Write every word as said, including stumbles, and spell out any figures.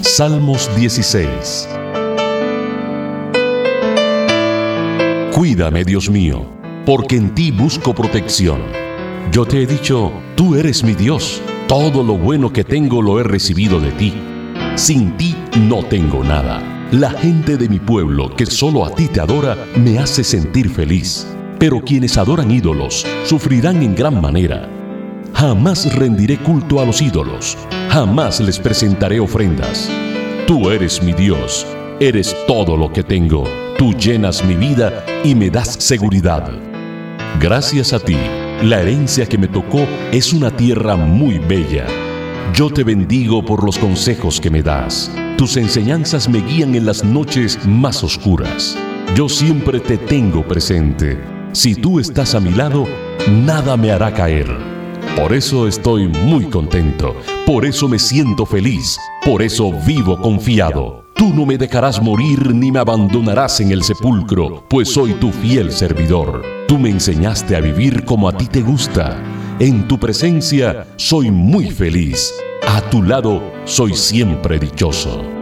Salmos dieciséis. Cuídame, Dios mío, porque en ti busco protección. Yo te he dicho, tú eres mi Dios. Todo lo bueno que tengo lo he recibido de ti. Sin ti no tengo nada. La gente de mi pueblo, que solo a ti te adora, me hace sentir feliz. Pero quienes adoran ídolos sufrirán en gran manera. Jamás rendiré culto a los ídolos. Jamás les presentaré ofrendas. Tú eres mi Dios. Eres todo lo que tengo. Tú llenas mi vida y me das seguridad. Gracias a ti, la herencia que me tocó es una tierra muy bella. Yo te bendigo por los consejos que me das. Tus enseñanzas me guían en las noches más oscuras. Yo siempre te tengo presente. Si tú estás a mi lado, nada me hará caer. Por eso estoy muy contento. Por eso me siento feliz. Por eso vivo confiado. Tú no me dejarás morir ni me abandonarás en el sepulcro, pues soy tu fiel servidor. Tú me enseñaste a vivir como a ti te gusta. En tu presencia soy muy feliz. A tu lado soy siempre dichoso.